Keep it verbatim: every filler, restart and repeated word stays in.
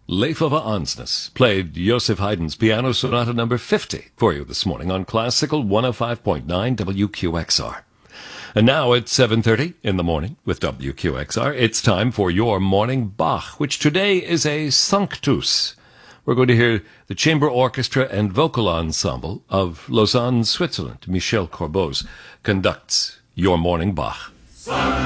Leifova Ansnes played Joseph Haydn's Piano Sonata number fifty for you this morning on Classical one oh five point nine W Q X R. And now at seven thirty in the morning with W Q X R, it's time for your Morning Bach, which today is a Sanctus. We're going to hear the Chamber Orchestra and Vocal Ensemble of Lausanne, Switzerland. Michel Corboz conducts your Morning Bach.